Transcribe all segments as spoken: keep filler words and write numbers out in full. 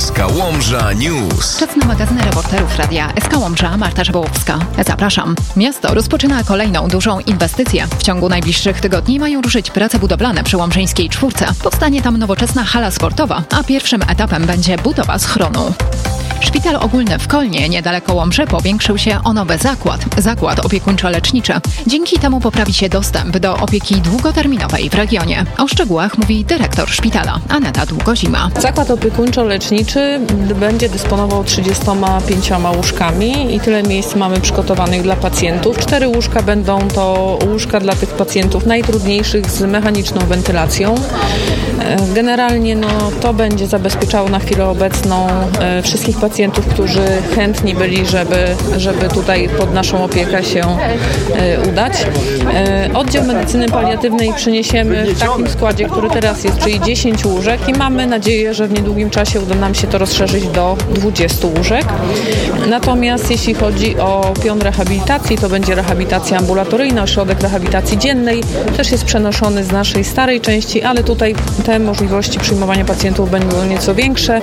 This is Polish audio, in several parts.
S K Łomża News. Czas na magazyn reporterów Radia S K Łomża, Marta Żebołowska. Zapraszam. Miasto rozpoczyna kolejną dużą inwestycję. W ciągu najbliższych tygodni mają ruszyć prace budowlane przy Łomżyńskiej Czwórce. Powstanie tam nowoczesna hala sportowa, a pierwszym etapem będzie budowa schronu. Szpital ogólny w Kolnie, niedaleko Łomży, powiększył się o nowy zakład. Zakład opiekuńczo-leczniczy. Dzięki temu poprawi się dostęp do opieki długoterminowej w regionie. O szczegółach mówi dyrektor szpitala, Aneta Długozima. Zakład opiekuńczo-leczniczy będzie dysponował trzydziestoma pięcioma łóżkami i tyle miejsc mamy przygotowanych dla pacjentów. Cztery łóżka będą to łóżka dla tych pacjentów najtrudniejszych z mechaniczną wentylacją. Generalnie no, to będzie zabezpieczało na chwilę obecną e, wszystkich pacjentów, którzy chętni byli, żeby, żeby tutaj pod naszą opiekę się e, udać. E, oddział medycyny paliatywnej przeniesiemy w takim składzie, który teraz jest, czyli dziesięć łóżek i mamy nadzieję, że w niedługim czasie uda nam się to rozszerzyć do dwudziestu łóżek. Natomiast jeśli chodzi o pion rehabilitacji, to będzie rehabilitacja ambulatoryjna, ośrodek rehabilitacji dziennej też jest przenoszony z naszej starej części, ale tutaj te możliwości przyjmowania pacjentów będą nieco większe.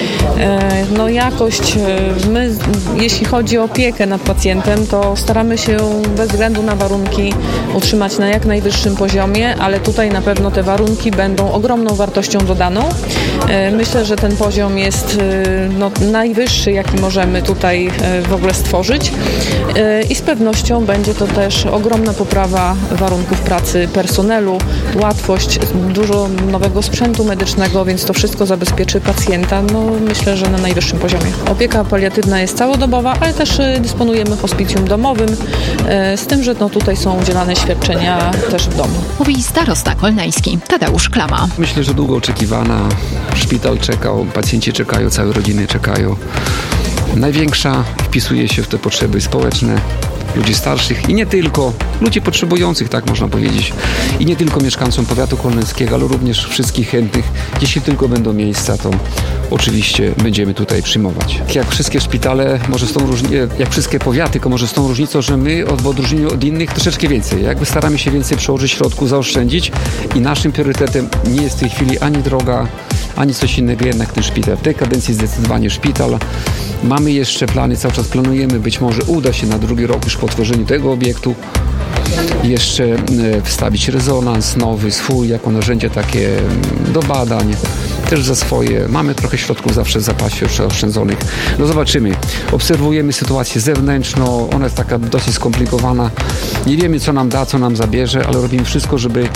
No jakość, my jeśli chodzi o opiekę nad pacjentem, to staramy się bez względu na warunki utrzymać na jak najwyższym poziomie, ale tutaj na pewno te warunki będą ogromną wartością dodaną. Myślę, że ten poziom jest no, najwyższy, jaki możemy tutaj w ogóle stworzyć i z pewnością będzie to też ogromna poprawa warunków pracy personelu, łatwość, dużo nowego sprzętu medycznego, więc to wszystko zabezpieczy pacjenta, no myślę, że na najwyższym poziomie. Opieka paliatywna jest całodobowa, ale też dysponujemy hospicjum domowym, z tym, że no, tutaj są udzielane świadczenia też w domu. Mówi starosta kolneński Tadeusz Klama. Myślę, że długo oczekiwana. Szpital czekał, pacjenci czekają, całe rodziny czekają. Największa wpisuje się w te potrzeby społeczne ludzi starszych i nie tylko, ludzi potrzebujących, tak można powiedzieć. I nie tylko mieszkańcom powiatu kolneńskiego, ale również wszystkich chętnych. Jeśli tylko będą miejsca, to oczywiście będziemy tutaj przyjmować. Jak wszystkie szpitale, może z tą różnicą, jak wszystkie powiaty, tylko może z tą różnicą, że my w odróżnieniu od innych troszeczkę więcej. Jakby staramy się więcej przełożyć środków, zaoszczędzić i naszym priorytetem nie jest w tej chwili ani droga, ani coś innego, jednak ten szpital. W tej kadencji zdecydowanie szpital. Mamy jeszcze plany, cały czas planujemy, być może uda się na drugi rok już po otworzeniu tego obiektu jeszcze wstawić rezonans nowy, swój, jako narzędzie takie do badań, też za swoje. Mamy trochę środków zawsze w zapasie już oszczędzonych. No zobaczymy. Obserwujemy sytuację zewnętrzną, ona jest taka dosyć skomplikowana. Nie wiemy, co nam da, co nam zabierze, ale robimy wszystko, żeby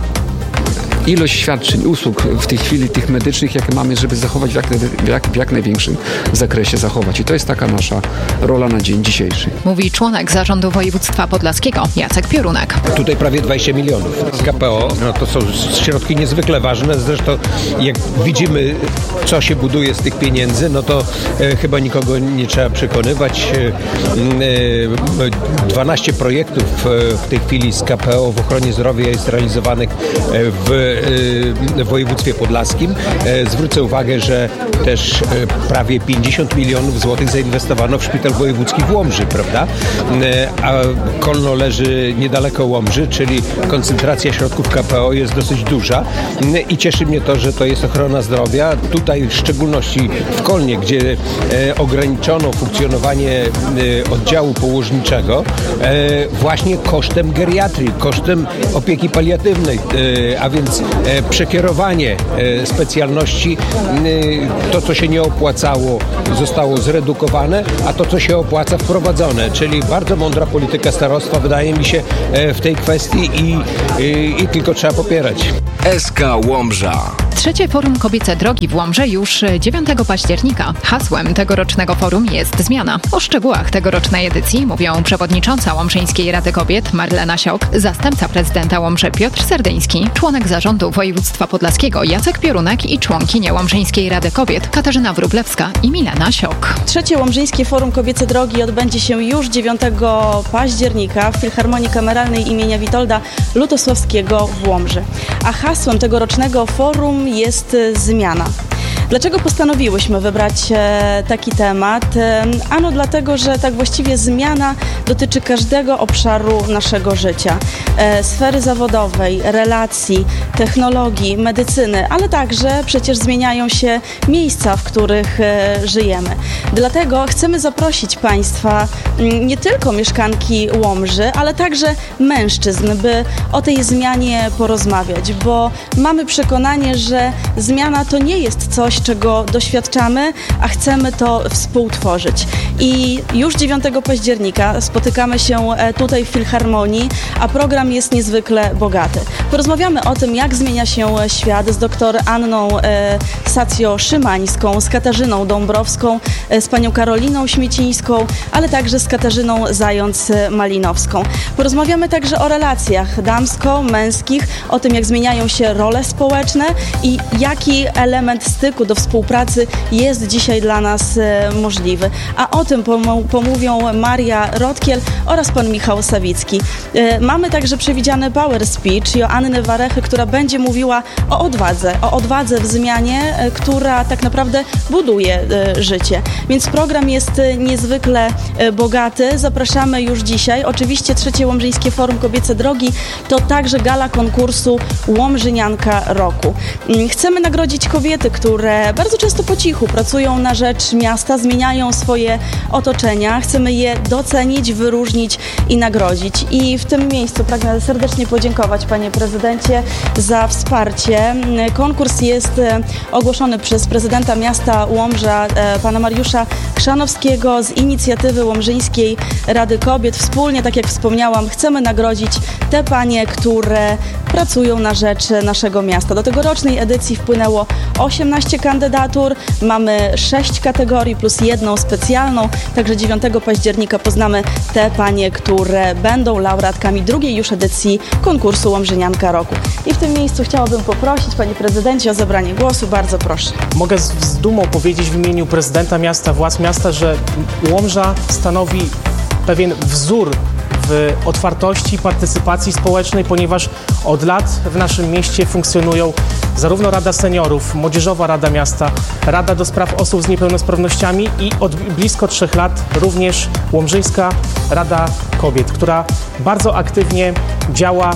ilość świadczeń, usług w tej chwili tych medycznych, jakie mamy, żeby zachować w jak, w, jak, w jak największym zakresie zachować. I to jest taka nasza rola na dzień dzisiejszy. Mówi członek zarządu województwa podlaskiego Jacek Piorunek. Tutaj prawie dwadzieścia milionów z K P O. No to są środki niezwykle ważne. Zresztą jak widzimy, co się buduje z tych pieniędzy, no to e, chyba nikogo nie trzeba przekonywać. E, dwanaście projektów e, w tej chwili z K P O w ochronie zdrowia jest realizowanych e, w w województwie podlaskim. Zwrócę uwagę, że też prawie pięćdziesiąt milionów złotych zainwestowano w szpital wojewódzki w Łomży, prawda? A Kolno leży niedaleko Łomży, czyli koncentracja środków K P O jest dosyć duża i cieszy mnie to, że to jest ochrona zdrowia. Tutaj w szczególności w Kolnie, gdzie ograniczono funkcjonowanie oddziału położniczego właśnie kosztem geriatrii, kosztem opieki paliatywnej, a więc przekierowanie specjalności, to co się nie opłacało zostało zredukowane, a to co się opłaca wprowadzone, czyli bardzo mądra polityka starostwa wydaje mi się w tej kwestii i, i, i tylko trzeba popierać. S K Łomża. Trzecie Forum Kobiece Drogi w Łomży już dziewiątego października. Hasłem tegorocznego forum jest zmiana. O szczegółach tegorocznej edycji mówią przewodnicząca Łomżyńskiej Rady Kobiet Marlena Siok, zastępca prezydenta Łomży Piotr Serdyński, członek zarządu województwa podlaskiego Jacek Piorunek i członkinie Łomżyńskiej Rady Kobiet Katarzyna Wróblewska i Milena Siok. Trzecie Łomżyńskie Forum Kobiece Drogi odbędzie się już dziewiątego października w Filharmonii Kameralnej imienia Witolda Lutosławskiego w Łomży. A hasłem tegorocznego forum jest zmiana. Dlaczego postanowiłyśmy wybrać taki temat? Ano dlatego, że tak właściwie zmiana dotyczy każdego obszaru naszego życia. Sfery zawodowej, relacji, technologii, medycyny, ale także przecież zmieniają się miejsca, w których żyjemy. Dlatego chcemy zaprosić Państwa, nie tylko mieszkanki Łomży, ale także mężczyzn, by o tej zmianie porozmawiać, bo mamy przekonanie, że zmiana to nie jest coś, czego doświadczamy, a chcemy to współtworzyć. I już dziewiątego października spotykamy się tutaj w Filharmonii, a program jest niezwykle bogaty. Porozmawiamy o tym, jak zmienia się świat z dr Anną e, Sacjo-Szymańską, z Katarzyną Dąbrowską, e, z panią Karoliną Śmiecińską, ale także z Katarzyną Zając-Malinowską. Porozmawiamy także o relacjach damsko-męskich, o tym, jak zmieniają się role społeczne i jaki element styku do współpracy jest dzisiaj dla nas e, możliwy. A o tym pom- pomówią Maria Rotkiel oraz pan Michał Sawicki. E, mamy także przewidziany power speech Joanny Warechy, która będzie mówiła o odwadze, o odwadze w zmianie, e, która tak naprawdę buduje e, życie. Więc program jest e, niezwykle e, bogaty. Zapraszamy już dzisiaj. Oczywiście Trzecie Łomżyńskie Forum Kobiece Drogi to także gala konkursu Łomżynianka Roku. Chcemy nagrodzić kobiety, które bardzo często po cichu pracują na rzecz miasta, zmieniają swoje otoczenia. Chcemy je docenić, wyróżnić i nagrodzić. I w tym miejscu pragnę serdecznie podziękować panie prezydencie za wsparcie. Konkurs jest ogłoszony przez prezydenta miasta Łomża, pana Mariusza Chrzanowskiego z inicjatywy Łomżyńskiej Rady Kobiet. Wspólnie, tak jak wspomniałam, chcemy nagrodzić te panie, które pracują na rzecz naszego miasta. Do tegorocznej edycji wpłynęło osiemnaście kandydatur, mamy sześć kategorii plus jedną specjalną, także dziewiątego października poznamy te panie, które będą laureatkami drugiej już edycji konkursu Łomżynianka Roku. I w tym miejscu chciałabym poprosić, panie prezydencie, o zabranie głosu. Bardzo proszę. Mogę z, z dumą powiedzieć w imieniu prezydenta miasta, władz miasta, że Łomża stanowi pewien wzór w otwartości, partycypacji społecznej, ponieważ od lat w naszym mieście funkcjonują zarówno Rada Seniorów, Młodzieżowa Rada Miasta, Rada do Spraw Osób z Niepełnosprawnościami i od blisko trzech lat również Łomżyńska Rada Kobiet, która bardzo aktywnie działa,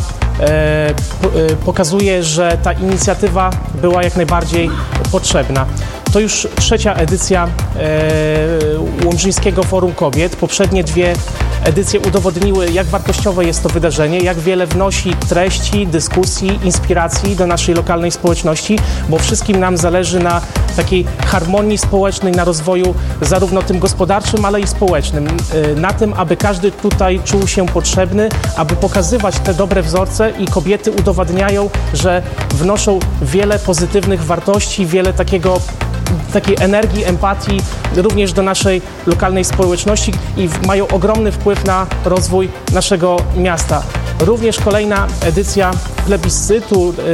e, pokazuje, że ta inicjatywa była jak najbardziej potrzebna. To już trzecia edycja e, Łomżyńskiego Forum Kobiet. Poprzednie dwie edycje udowodniły, jak wartościowe jest to wydarzenie, jak wiele wnosi treści, dyskusji, inspiracji do naszej lokalnej społeczności, bo wszystkim nam zależy na takiej harmonii społecznej, na rozwoju zarówno tym gospodarczym, ale i społecznym. E, na tym, aby każdy tutaj czuł się potrzebny, aby pokazywać te dobre wzorce i kobiety udowadniają, że wnoszą wiele pozytywnych wartości, wiele takiego takiej energii, empatii również do naszej lokalnej społeczności i mają ogromny wpływ na rozwój naszego miasta. Również kolejna edycja plebiscytu yy,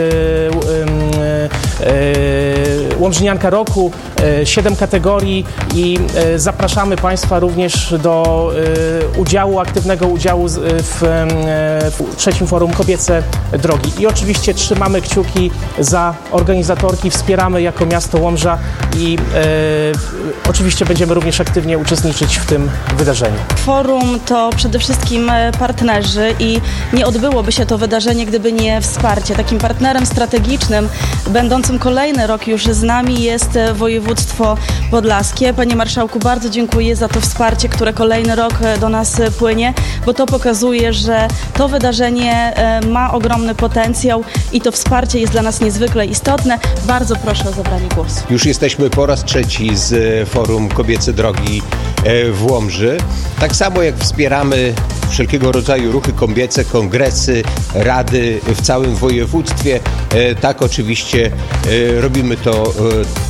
yy, yy, Łomżynianka Roku, yy, siedem kategorii i yy, zapraszamy Państwa również do yy, udziału, aktywnego udziału z, yy, w, yy, w trzecim Forum Kobiece Drogi. I oczywiście trzymamy kciuki za organizatorki, wspieramy jako miasto Łomża i yy, oczywiście będziemy również aktywnie uczestniczyć w tym wydarzeniu. Forum to przede wszystkim partnerzy i nie odbyłoby się to wydarzenie, gdyby nie wsparcie. Takim partnerem strategicznym, będącym kolejny rok już z nami, jest województwo podlaskie. Panie marszałku, bardzo dziękuję za to wsparcie, które kolejny rok do nas płynie, bo to pokazuje, że to wydarzenie ma ogromny potencjał i to wsparcie jest dla nas niezwykle istotne. Bardzo proszę o zabranie głosu. Już jesteśmy po raz trzeci z Forum Kobiece Drogi w Łomży. Tak samo jak wspieramy wszelkiego rodzaju ruchy kobiece, kongresy, rady w całym województwie, tak oczywiście robimy to